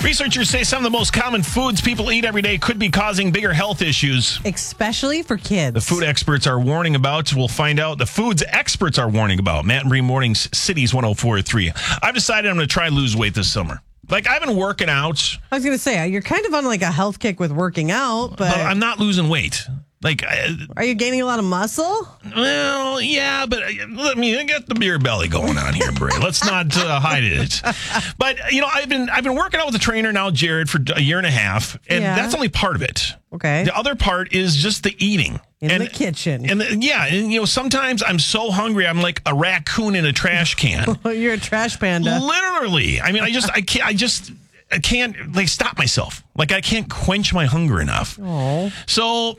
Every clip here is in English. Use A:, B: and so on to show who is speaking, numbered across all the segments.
A: Researchers say some of the most common foods people eat every day could be causing bigger health issues.
B: Especially for kids.
A: The food experts are warning about. We'll find out the foods experts are warning about. Matt and Bree Mornings, Cities 104.3. I've decided I'm going to try lose weight this summer. Like, I've been working out.
B: I was going to say, you're kind of on like a health kick with working out, but
A: I'm not losing weight. Like,
B: are you gaining a lot of muscle?
A: Well, yeah, but let me get the beer belly going on here, Bray. Let's not hide it. But I've been working out with a trainer now, Jared, for a year and a half, and that's only part of it.
B: Okay.
A: The other part is just the eating
B: in the kitchen.
A: And sometimes I'm so hungry, I'm like a raccoon in a trash can.
B: You're a trash panda.
A: Literally. I mean, I can't like stop myself. Like, I can't quench my hunger enough.
B: Oh.
A: So,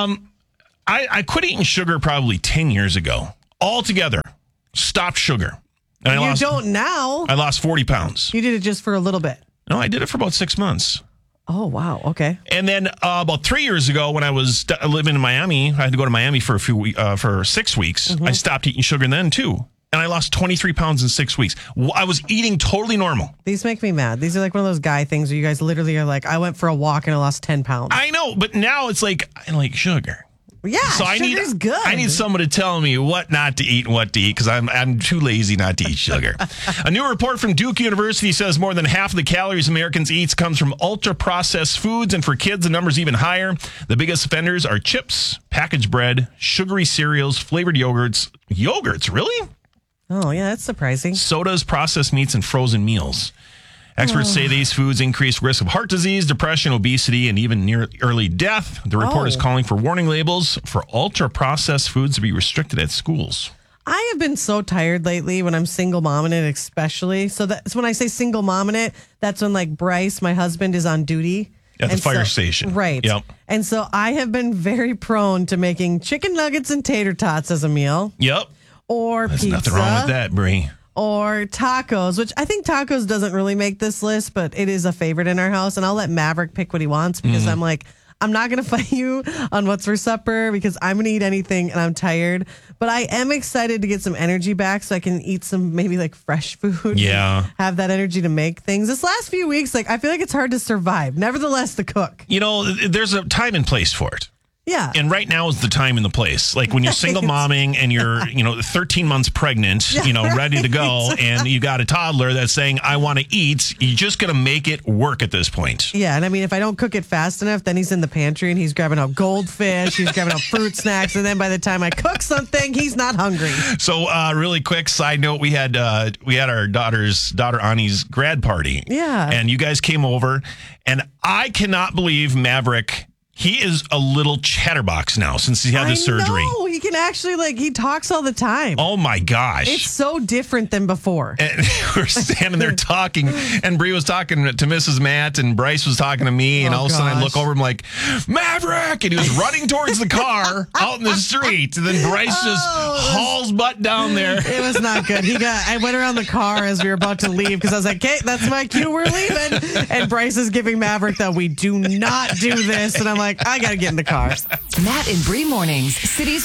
A: I quit eating sugar probably 10 years ago. Altogether. Stopped sugar. And
B: don't now.
A: I lost 40 pounds.
B: You did it just for a little bit.
A: No, I did it for about 6 months.
B: Oh, wow. Okay.
A: And then about 3 years ago, when I was living in Miami, I had to go to Miami for for 6 weeks. Mm-hmm. I stopped eating sugar then, too. And I lost 23 pounds in 6 weeks. I was eating totally normal.
B: These make me mad. These are like one of those guy things where you guys literally are like, I went for a walk and I lost 10 pounds.
A: I know, but now it's like, I like sugar.
B: Yeah, so sugar's good.
A: I need someone to tell me what not to eat and what to eat because I'm too lazy not to eat sugar. A new report from Duke University says more than half of the calories Americans eat comes from ultra-processed foods, and for kids, the number's even higher. The biggest offenders are chips, packaged bread, sugary cereals, flavored yogurts. Yogurts, really?
B: Oh, yeah, that's surprising.
A: Sodas, processed meats, and frozen meals. Experts say these foods increase risk of heart disease, depression, obesity, and even near early death. The report is calling for warning labels for ultra-processed foods to be restricted at schools.
B: I have been so tired lately when I'm single momming it, especially. So that's when I say single momming it, that's when like Bryce, my husband, is on duty.
A: At the fire station.
B: Right.
A: Yep.
B: And so I have been very prone to making chicken nuggets and tater tots as a meal.
A: Yep.
B: Or
A: There's
B: pizza.
A: Nothing wrong with that, Brie.
B: Or tacos, which I think tacos doesn't really make this list, but it is a favorite in our house. And I'll let Maverick pick what he wants because I'm like, I'm not going to fight you on what's for supper because I'm going to eat anything and I'm tired. But I am excited to get some energy back so I can eat some maybe like fresh food.
A: Yeah.
B: Have that energy to make things. This last few weeks, like I feel like it's hard to survive. Nevertheless, to cook.
A: There's a time and place for it.
B: Yeah.
A: And right now is the time and the place. Like when you're single momming and you're, 13 months pregnant, ready to go, and you got a toddler that's saying, I want to eat, you're just going to make it work at this point.
B: Yeah. And I mean, if I don't cook it fast enough, then he's in the pantry and he's grabbing up goldfish, he's grabbing up fruit snacks. And then by the time I cook something, he's not hungry. So
A: really quick side note, we had our daughter Ani's grad party.
B: Yeah.
A: And you guys came over, and I cannot believe Maverick. He is a little chatterbox now since he had the surgery.
B: No, he can actually, he talks all the time.
A: Oh, my gosh.
B: It's so different than before.
A: And we're standing there talking, and Bree was talking to Mrs. Matt, and Bryce was talking to me, and all of a sudden I look over, I'm like, Maverick! And he was running towards the car out in the street, and then Bryce just hauls butt down there.
B: It was not good. I went around the car as we were about to leave, because I was like, okay, that's my cue, we're leaving. And Bryce is giving Maverick that we do not do this, and I'm like, I got to get in the car.
C: Matt and Bree Mornings, Cities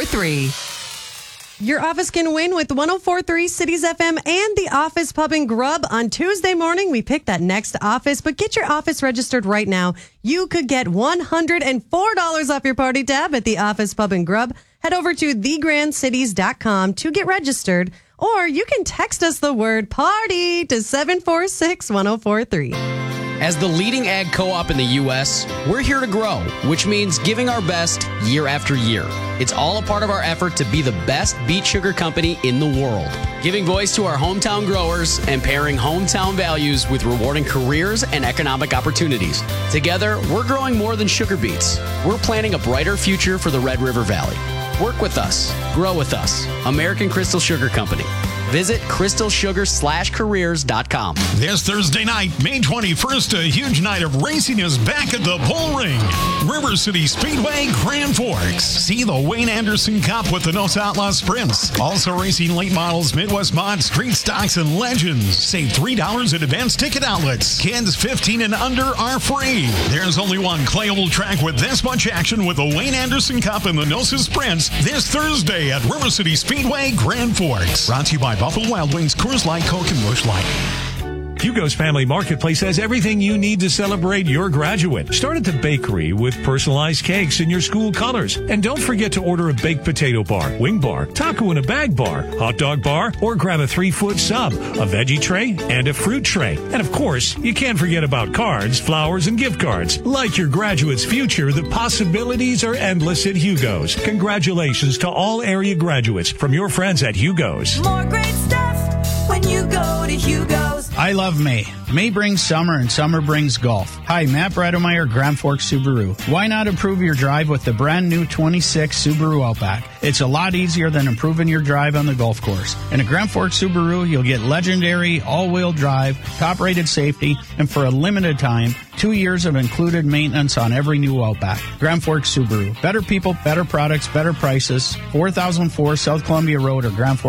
C: 104.3.
B: Your office can win with 104.3 Cities FM and the Office Pub and Grub. On Tuesday morning, we pick that next office, but get your office registered right now. You could get $104 off your party tab at the Office Pub and Grub. Head over to thegrandcities.com to get registered, or you can text us the word party to 746-1043.
D: As the leading ag co-op in the U.S., we're here to grow, which means giving our best year after year. It's all a part of our effort to be the best beet sugar company in the world, giving voice to our hometown growers and pairing hometown values with rewarding careers and economic opportunities. Together, we're growing more than sugar beets. We're planning a brighter future for the Red River Valley. Work with us. Grow with us. American Crystal Sugar Company. Visit crystalsugar/careers.com.
E: This Thursday night, May 21st, a huge night of racing is back at the Bull Ring. River City Speedway, Grand Forks. See the Wayne Anderson Cup with the Nos Outlaw Sprints. Also racing late models, Midwest Mod, Street Stocks, and Legends. Save $3 at advanced ticket outlets. Kids 15 and under are free. There's only one Clayoval track with this much action with the Wayne Anderson Cup and the Nos Sprints this Thursday at River City Speedway, Grand Forks. Brought to you by Buffalo Wild Wings, Coors Light, Coke, and Busch Light.
F: Hugo's Family Marketplace has everything you need to celebrate your graduate. Start at the bakery with personalized cakes in your school colors. And don't forget to order a baked potato bar, wing bar, taco in a bag bar, hot dog bar, or grab a 3-foot sub, a veggie tray, and a fruit tray. And of course, you can't forget about cards, flowers, and gift cards. Like your graduate's future, the possibilities are endless at Hugo's. Congratulations to all area graduates from your friends at Hugo's.
G: More great stuff when you go to Hugo's.
H: I love May. May brings summer and summer brings golf. Hi, Matt Bredemeyer, Grand Forks Subaru. Why not improve your drive with the brand new 26 Subaru Outback? It's a lot easier than improving your drive on the golf course. In a Grand Forks Subaru, you'll get legendary all-wheel drive, top-rated safety, and for a limited time, 2 years of included maintenance on every new Outback. Grand Forks Subaru. Better people, better products, better prices. 4004 South Columbia Road or Grand Forks.